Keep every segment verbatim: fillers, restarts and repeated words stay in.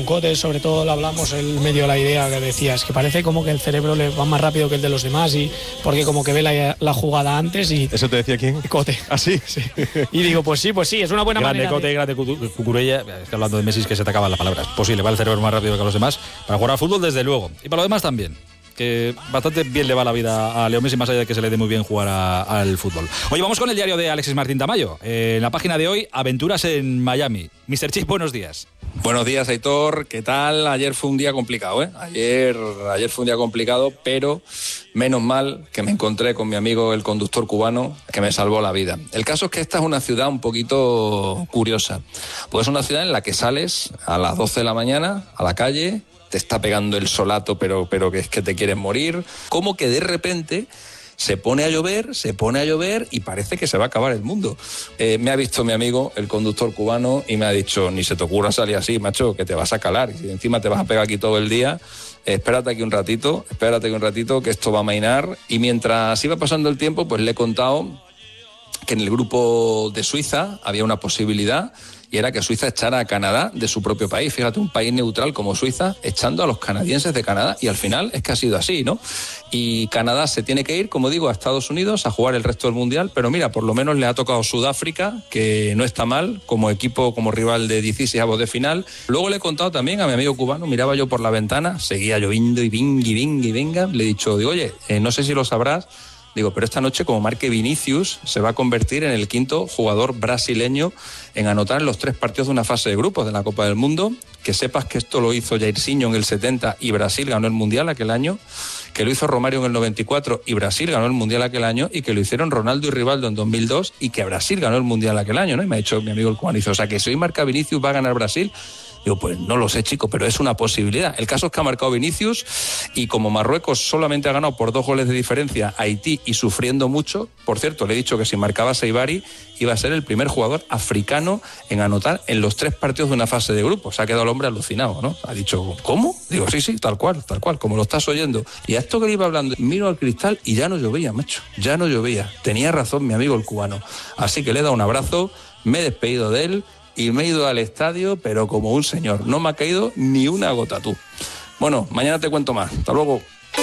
con Cote, sobre todo lo hablamos, el medio la idea que decías, que parece como que el cerebro le va más rápido que el de los demás, y porque como que ve la, la jugada antes y... ¿Eso te decía quién? Cote. ¿Ah, sí? Sí. Y digo, pues sí, pues sí, es una buena grande manera Cote, de... grande Cucurella, es que hablando de Messi es que se te acaban las palabras. Posible, va el cerebro más rápido que a los demás. Para jugar al fútbol, desde luego. Y para lo demás también. Que bastante bien le va la vida a Leo Messi, más allá de que se le dé muy bien jugar a, al fútbol. Oye, vamos con el diario de Alexis Martín Tamayo. Eh, en la página de hoy, aventuras en Miami. mister Chip, buenos días. Buenos días, Aitor. ¿Qué tal? Ayer fue un día complicado, ¿eh? Ayer, ayer fue un día complicado, pero menos mal que me encontré con mi amigo el conductor cubano, que me salvó la vida. El caso es que esta es una ciudad un poquito curiosa. Pues es una ciudad en la que sales a las doce de la mañana a la calle, te está pegando el solato, pero, pero que es que te quieres morir. Como que de repente se pone a llover, se pone a llover y parece que se va a acabar el mundo. Eh, me ha visto mi amigo, el conductor cubano, y me ha dicho, ni se te ocurra salir así, macho, que te vas a calar. Y si encima te vas a pegar aquí todo el día, eh, espérate aquí un ratito, espérate aquí un ratito, que esto va a amainar. Y mientras iba pasando el tiempo, pues le he contado que en el grupo de Suiza había una posibilidad, y era que Suiza echara a Canadá de su propio país. Fíjate, un país neutral como Suiza echando a los canadienses de Canadá, y al final es que ha sido así, ¿no? Y Canadá se tiene que ir, como digo, a Estados Unidos a jugar el resto del Mundial, pero mira, por lo menos le ha tocado Sudáfrica, que no está mal, como equipo, como rival de dieciseisavos de final. Luego le he contado también a mi amigo cubano, miraba yo por la ventana, seguía lloviendo y vinga, y vinga, y venga. Le he dicho, digo, oye, eh, no sé si lo sabrás, digo, pero esta noche, como marque Vinicius, se va a convertir en el quinto jugador brasileño en anotar en los tres partidos de una fase de grupos de la Copa del Mundo. Que sepas que esto lo hizo Jairzinho en el setenta y Brasil ganó el Mundial aquel año, que lo hizo Romario en el noventa y cuatro y Brasil ganó el Mundial aquel año, y que lo hicieron Ronaldo y Rivaldo en dos mil dos y que Brasil ganó el Mundial aquel año, ¿no? Y me ha dicho mi amigo el cubano, o sea, que si hoy marca Vinicius va a ganar Brasil. Digo, pues no lo sé, chico, pero es una posibilidad. El caso es que ha marcado Vinicius, y como Marruecos solamente ha ganado por dos goles de diferencia a Haití y sufriendo mucho, por cierto, le he dicho que si marcaba Seibari iba a ser el primer jugador africano en anotar en los tres partidos de una fase de grupo. Se ha quedado el hombre alucinado, ¿no? Ha dicho, ¿cómo? Digo, sí, sí, tal cual, tal cual, como lo estás oyendo. Y a esto que le iba hablando, miro al cristal y ya no llovía, macho, ya no llovía. Tenía razón mi amigo el cubano. Así que le he dado un abrazo, me he despedido de él, y me he ido al estadio, pero como un señor. No me ha caído ni una gota, tú. Bueno, mañana te cuento más. Hasta luego.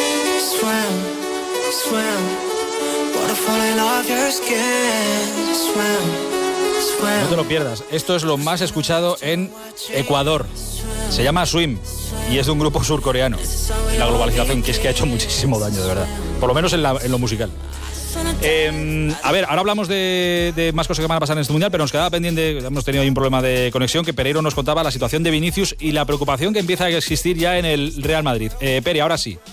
No te lo pierdas. Esto es lo más escuchado en Ecuador. Se llama Swim y es de un grupo surcoreano. La globalización, que es que ha hecho muchísimo daño, de verdad. Por lo menos en, la, en lo musical. Eh, a ver, ahora hablamos de, de más cosas que van a pasar en este Mundial, pero nos quedaba pendiente, hemos tenido ahí un problema de conexión, que Pereiro nos contaba la situación de Vinicius y la preocupación que empieza a existir ya en el Real Madrid. Eh, Pere, ahora sí.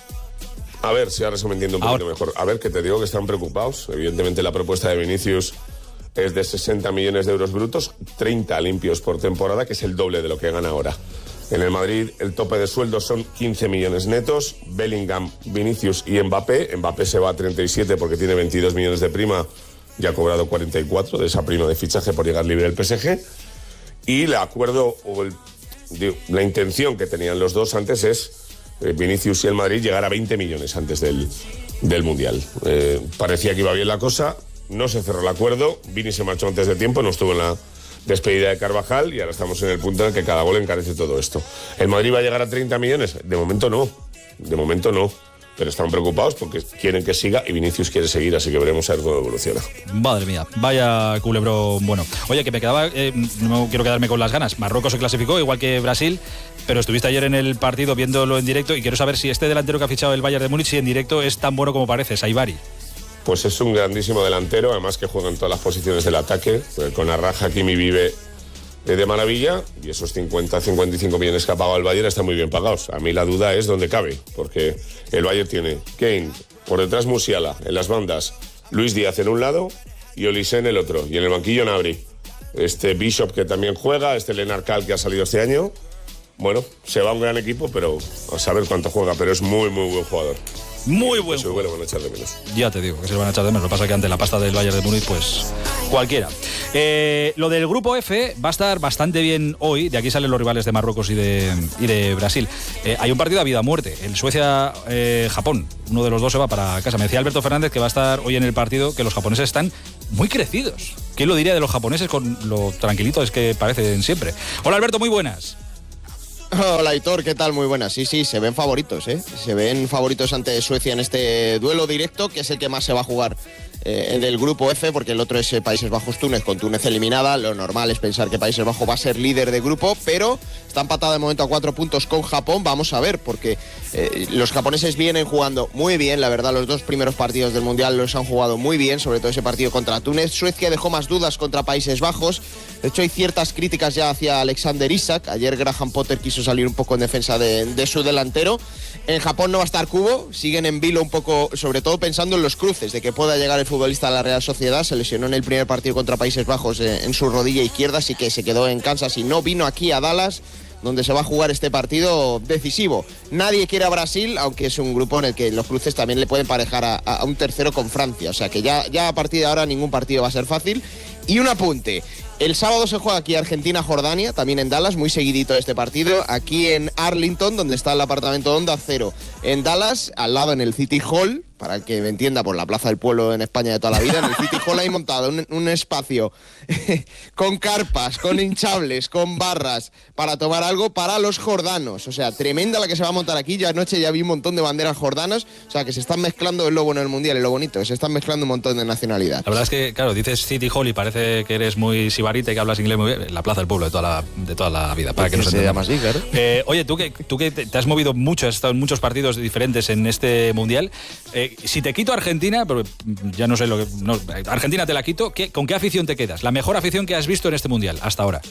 A ver, si ahora se me entiende un poquito ahora. mejor. A ver, que te digo que están preocupados. Evidentemente la propuesta de Vinicius es de sesenta millones de euros brutos, treinta limpios por temporada, que es el doble de lo que gana ahora. En el Madrid el tope de sueldo son quince millones netos. Bellingham, Vinicius y Mbappé. Mbappé se va a treinta y siete porque tiene veintidós millones de prima. Ya ha cobrado cuarenta y cuatro de esa prima de fichaje por llegar libre del P S G. Y el acuerdo o el, digo, la intención que tenían los dos antes es eh, Vinicius y el Madrid llegar a veinte millones antes del, del Mundial. Eh, parecía que iba bien la cosa. No se cerró el acuerdo. Vini se marchó antes de tiempo, no estuvo en la despedida de Carvajal, y ahora estamos en el punto en el que cada gol encarece todo esto. ¿El Madrid va a llegar a treinta millones? De momento no, de momento no, pero están preocupados porque quieren que siga y Vinicius quiere seguir, así que veremos a ver cómo evoluciona. Madre mía, vaya culebrón bueno. Oye, que me quedaba, eh, no quiero quedarme con las ganas, Marruecos se clasificó igual que Brasil, pero estuviste ayer en el partido viéndolo en directo y quiero saber si este delantero que ha fichado el Bayern de Múnich, si en directo es tan bueno como parece, Saibari. Pues es un grandísimo delantero, además que juega en todas las posiciones del ataque, con la raja Hakimi vive de maravilla, y esos cincuenta, cincuenta y cinco millones que ha pagado el Bayern están muy bien pagados. A mí la duda es dónde cabe, porque el Bayern tiene Kane, por detrás Musiala, en las bandas Luis Díaz en un lado y Olise en el otro, y en el banquillo Gnabry. Este Bishop que también juega, este Lennart Kall que ha salido este año. Bueno, se va un gran equipo, pero a saber cuánto juega, pero es muy, muy buen jugador. Muy buen jugador. Lo van a echar de menos. Ya te digo que se lo van a echar de menos. Lo que pasa es que ante la pasta del Bayern de Múnich, pues cualquiera. Eh, lo del grupo F va a estar bastante bien hoy. De aquí salen los rivales de Marruecos y de, y de Brasil. Eh, hay un partido a vida o muerte. El Suecia-Japón. Eh, Uno de los dos se va para casa. Me decía Alberto Fernández que va a estar hoy en el partido, que los japoneses están muy crecidos. ¿Quién lo diría de los japoneses con lo tranquilitos que parecen siempre? Hola Alberto, muy buenas. Hola, Aitor, ¿qué tal? Muy buenas. Sí, sí, se ven favoritos, ¿eh? Se ven favoritos ante Suecia en este duelo directo, que es el que más se va a jugar eh, del grupo F, porque el otro es eh, Países Bajos-Túnez, con Túnez eliminada. Lo normal es pensar que Países Bajos va a ser líder de grupo, pero está empatada de momento a cuatro puntos con Japón. Vamos a ver, porque eh, los japoneses vienen jugando muy bien, la verdad, los dos primeros partidos del Mundial los han jugado muy bien, sobre todo ese partido contra Túnez. Suecia dejó más dudas contra Países Bajos. De hecho, hay ciertas críticas ya hacia Alexander Isak. Ayer Graham Potter quiso salir un poco en defensa de, de su delantero. En Japón no va a estar Kubo, siguen en vilo un poco, sobre todo pensando en los cruces, de que pueda llegar el futbolista a la Real Sociedad. Se lesionó en el primer partido contra Países Bajos eh, en su rodilla izquierda, así que se quedó en Kansas y no vino aquí a Dallas, donde se va a jugar este partido decisivo. Nadie quiere a Brasil, aunque es un grupo en el que los cruces también le pueden parejar a, a un tercero con Francia, o sea que ya, ya a partir de ahora ningún partido va a ser fácil. Y un apunte, el sábado se juega aquí Argentina-Jordania, también en Dallas, muy seguidito este partido, aquí en Arlington, donde está el apartamento de Onda Cero, en Dallas, al lado en el City Hall, para el que me entienda, por la Plaza del Pueblo en España de toda la vida. En el City Hall hay montado un, un espacio con carpas, con hinchables, con barras, para tomar algo para los jordanos. O sea, tremenda la que se va a montar aquí. Ya anoche ya vi un montón de banderas jordanas. O sea, que se están mezclando, es lo bueno del Mundial, es lo bonito, se están mezclando un montón de nacionalidades. La verdad es que, claro, dices City Hall y parece que eres muy sibarita y que hablas inglés muy bien. La Plaza del Pueblo de toda la, de toda la vida, para que nos entendamos. Se llama así, claro. Eh, oye, tú que, tú que te, te has movido mucho, has estado en muchos partidos diferentes en este Mundial. Eh, si te quito Argentina, pero ya no sé lo que... No, Argentina te la quito, ¿qué, ¿con qué afición te quedas? La mejor afición que has visto en este Mundial hasta ahora.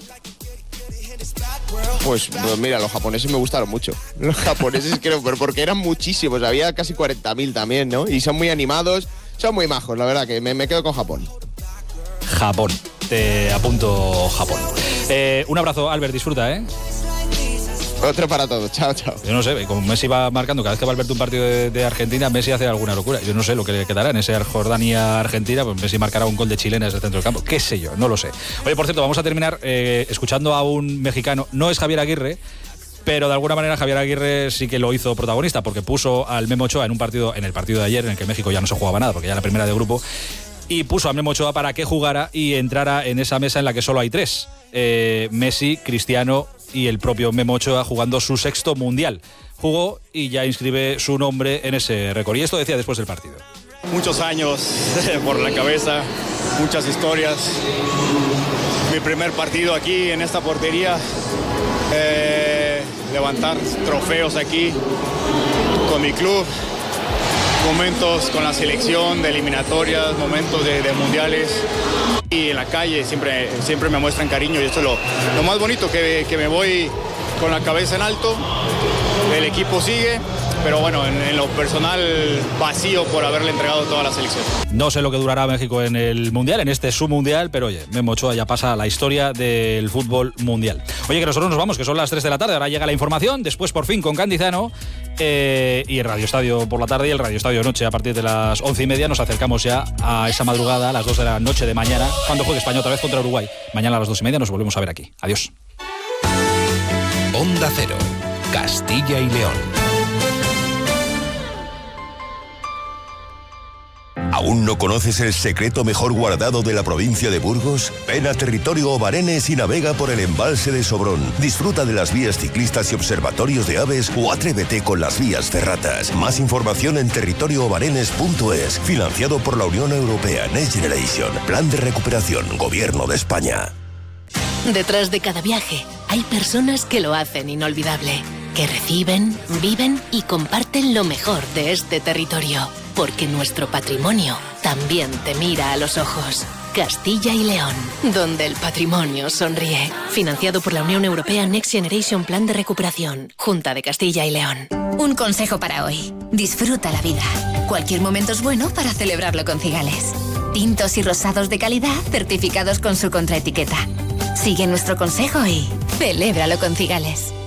Pues, pues mira, los japoneses me gustaron mucho. Los japoneses creo, pero porque eran muchísimos, había casi cuarenta mil también, ¿no? Y son muy animados, son muy majos, la verdad, que me, me quedo con Japón. Japón, te apunto Japón. Eh, un abrazo, Albert, disfruta, ¿eh? Otro para todos, chao, chao. Yo no sé, como Messi va marcando, cada vez que va a Albert un partido de, de Argentina, Messi hace alguna locura. Yo no sé lo que le quedará en ese Jordania-Argentina, pues Messi marcará un gol de chilena desde el centro del campo. Qué sé yo, no lo sé. Oye, por cierto, vamos a terminar eh, escuchando a un mexicano, no es Javier Aguirre, pero de alguna manera Javier Aguirre sí que lo hizo protagonista, porque puso al Memo Ochoa en un partido, en el partido de ayer, en el que México ya no se jugaba nada, porque ya era la primera de grupo, y puso a Memo Ochoa para que jugara y entrara en esa mesa en la que solo hay tres. Eh, Messi, Cristiano y el propio Memo Ochoa jugando su sexto Mundial. Jugó y ya inscribe su nombre en ese récord. Y esto decía después del partido. Muchos años por la cabeza, muchas historias. Mi primer partido aquí en esta portería, eh, levantar trofeos aquí con mi club. Momentos con la selección de eliminatorias, momentos de, de mundiales. Y en la calle siempre, siempre me muestran cariño y esto es lo, lo más bonito, que, que me voy con la cabeza en alto, el equipo sigue, pero bueno, en, en lo personal vacío por haberle entregado toda la selección. No sé lo que durará México en el Mundial, en este submundial, pero oye, Memo Ochoa ya pasa a la historia del fútbol mundial. Oye, que nosotros nos vamos, que son las tres de la tarde, ahora llega la información, después por fin con Candizano eh, y el Radio Estadio por la tarde y el Radio Estadio noche a partir de las once y media. Nos acercamos ya a esa madrugada, a las dos de la noche de mañana, cuando juegue España otra vez contra Uruguay. Mañana a las dos y media nos volvemos a ver aquí. Adiós. Onda Cero, Castilla y León. ¿Aún no conoces el secreto mejor guardado de la provincia de Burgos? Ven a Territorio Obarenes y navega por el embalse de Sobrón. Disfruta de las vías ciclistas y observatorios de aves o atrévete con las vías ferratas. Más información en territorio obarenes punto es. Financiado por la Unión Europea Next Generation. Plan de recuperación. Gobierno de España. Detrás de cada viaje hay personas que lo hacen inolvidable, que reciben, viven y comparten lo mejor de este territorio, porque nuestro patrimonio también te mira a los ojos. Castilla y León, donde el patrimonio sonríe. Financiado por la Unión Europea Next Generation Plan de Recuperación, Junta de Castilla y León. Un consejo para hoy: disfruta la vida. Cualquier momento es bueno para celebrarlo con Cigales. Tintos y rosados de calidad certificados con su contraetiqueta. Sigue nuestro consejo y celébralo con Cigales.